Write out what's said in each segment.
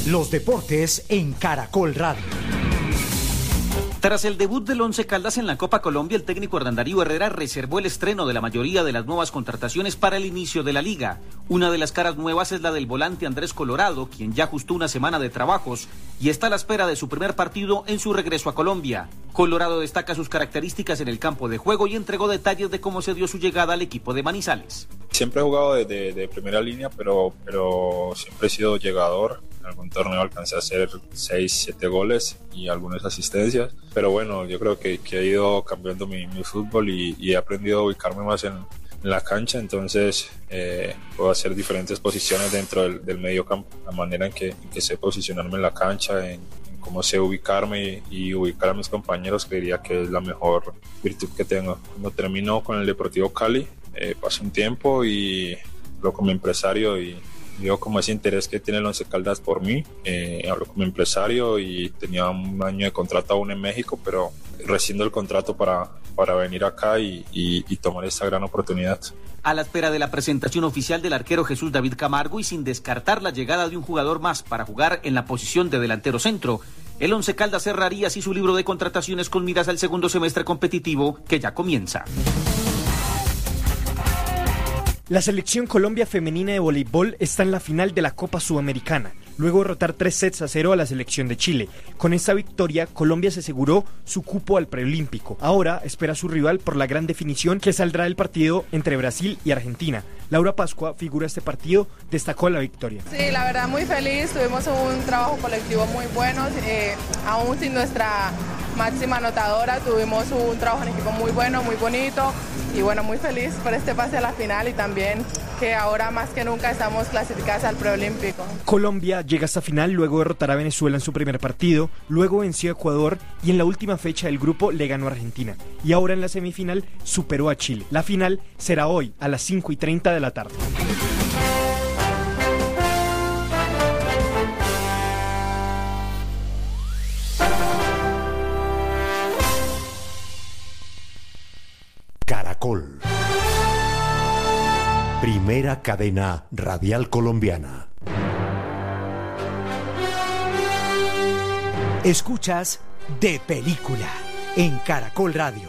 Los deportes en Caracol Radio. Tras el debut del Once Caldas en la Copa Colombia, el técnico Hernán Darío Herrera reservó el estreno de la mayoría de las nuevas contrataciones para el inicio de la liga. Una de las caras nuevas es la del volante Andrés Colorado, quien ya ajustó una semana de trabajos y está a la espera de su primer partido en su regreso a Colombia. Colorado destaca sus características en el campo de juego y entregó detalles de cómo se dio su llegada al equipo de Manizales. Siempre he jugado de primera línea, pero siempre he sido llegador. En algún torneo alcancé a hacer 6, 7 goles y algunas asistencias. Pero bueno, yo creo que he ido cambiando mi fútbol y he aprendido a ubicarme más en la cancha. Entonces puedo hacer diferentes posiciones dentro del medio campo. La manera en que sé posicionarme en la cancha, en cómo sé ubicarme y ubicar a mis compañeros, que diría que es la mejor virtud que tengo. Cuando termino con el Deportivo Cali, pasó un tiempo y hablo con mi empresario y vio como ese interés que tiene el Once Caldas por mí. Hablo con mi empresario y tenía un año de contrato aún en México, pero rescindo el contrato para venir acá y tomar esta gran oportunidad. A la espera de la presentación oficial del arquero Jesús David Camargo y sin descartar la llegada de un jugador más para jugar en la posición de delantero centro, el Once Caldas cerraría así su libro de contrataciones con miras al segundo semestre competitivo que ya comienza. La selección Colombia femenina de voleibol está en la final de la Copa Sudamericana, luego de derrotar 3-0 a la selección de Chile. Con esta victoria, Colombia se aseguró su cupo al preolímpico. Ahora espera a su rival por la gran definición que saldrá del partido entre Brasil y Argentina. Laura Pascua, figura de este partido, destacó la victoria. Sí, la verdad muy feliz, tuvimos un trabajo colectivo muy bueno, aún sin nuestra máxima anotadora, tuvimos un trabajo en equipo muy bueno, muy bonito y bueno, muy feliz por este pase a la final y también que ahora más que nunca estamos clasificadas al preolímpico. Colombia llega a esta final luego de derrotar a Venezuela en su primer partido, luego venció a Ecuador y en la última fecha del grupo le ganó a Argentina. Y ahora en la semifinal superó a Chile. La final será hoy a las 5:30 de la tarde. Caracol. Primera cadena radial colombiana. Escuchas De Película en Caracol Radio.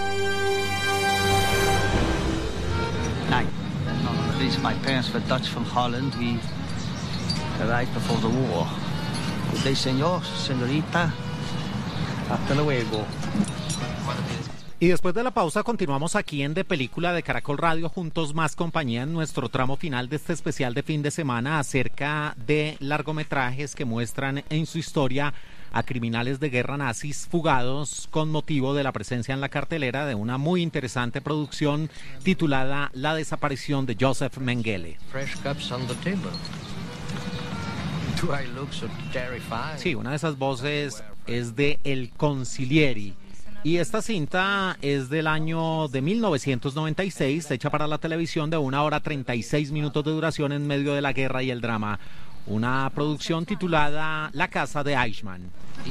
Night. At least my parents were Dutch from Holland. We arrived before the war. Good day, señor, señorita. Hasta luego. Y después de la pausa continuamos aquí en De Película de Caracol Radio, juntos más compañía en nuestro tramo final de este especial de fin de semana acerca de largometrajes que muestran en su historia a criminales de guerra nazis fugados con motivo de la presencia en la cartelera de una muy interesante producción titulada La desaparición de Joseph Mengele. Fresh cups on the table. Do I look so terrified? Sí, una de esas voces es de El Consiglieri. Y esta cinta es del año de 1996, hecha para la televisión de 1 hora 36 minutos de duración en medio de la guerra y el drama. Una producción titulada La casa de Eichmann.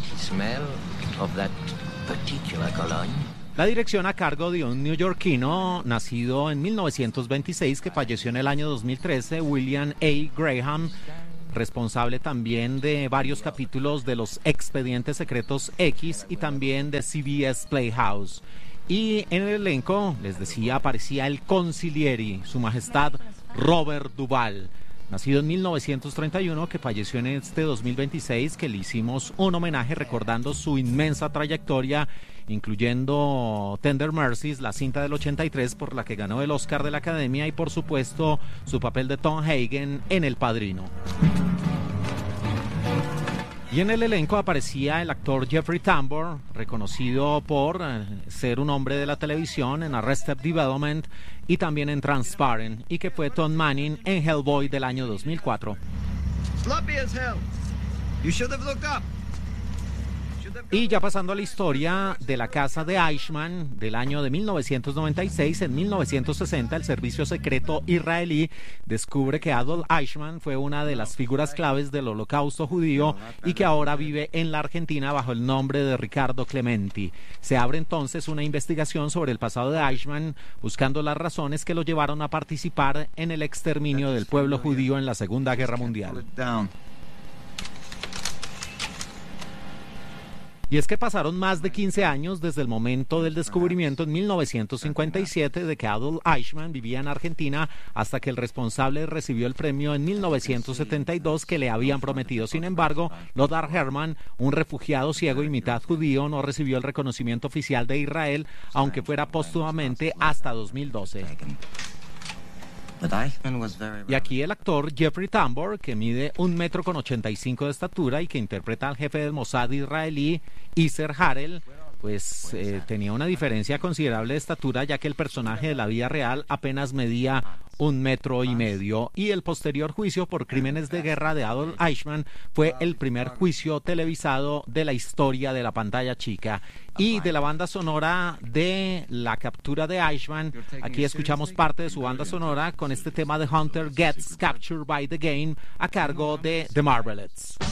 La dirección a cargo de un neoyorquino nacido en 1926 que falleció en el año 2013, William A. Graham, responsable también de varios capítulos de los Expedientes Secretos X y también de CBS Playhouse. Y en el elenco, les decía, aparecía el Consiglieri, su majestad Robert Duvall, nacido en 1931, que falleció en este 2026, que le hicimos un homenaje recordando su inmensa trayectoria, incluyendo Tender Mercies, la cinta del 83 por la que ganó el Oscar de la Academia, y por supuesto su papel de Tom Hagen en El Padrino. Y en el elenco aparecía el actor Jeffrey Tambor, reconocido por ser un hombre de la televisión en Arrested Development y también en Transparent, y que fue Tom Manning en Hellboy del año 2004. Sloppy as hell. You should have looked up. Y ya pasando a la historia de la casa de Eichmann del año de 1996, en 1960 el servicio secreto israelí descubre que Adolf Eichmann fue una de las figuras claves del holocausto judío y que ahora vive en la Argentina bajo el nombre de Ricardo Clementi. Se abre entonces una investigación sobre el pasado de Eichmann, buscando las razones que lo llevaron a participar en el exterminio del pueblo judío en la Segunda Guerra Mundial. Y es que pasaron más de 15 años desde el momento del descubrimiento en 1957 de que Adolf Eichmann vivía en Argentina hasta que el responsable recibió el premio en 1972 que le habían prometido. Sin embargo, Lothar Hermann, un refugiado ciego y mitad judío, no recibió el reconocimiento oficial de Israel, aunque fuera póstumamente hasta 2012. Y aquí el actor Jeffrey Tambor, que mide 1,85 m de estatura y que interpreta al jefe del Mossad israelí, Isser Harel, pues tenía una diferencia considerable de estatura, ya que el personaje de la vida real apenas medía 1,5 m. Y el posterior juicio por crímenes de guerra de Adolf Eichmann fue el primer juicio televisado de la historia de la pantalla chica. Y de la banda sonora de la captura de Eichmann, aquí escuchamos parte de su banda sonora con este tema de Hunter Gets Captured by the Game a cargo de The Marvelettes.